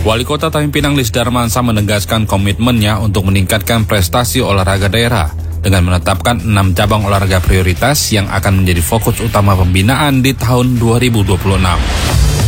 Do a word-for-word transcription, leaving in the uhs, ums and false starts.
Wali Kota Tanjung Pinang Lis Darmansa menegaskan komitmennya untuk meningkatkan prestasi olahraga daerah dengan menetapkan enam cabang olahraga prioritas yang akan menjadi fokus utama pembinaan di tahun dua ribu dua puluh enam.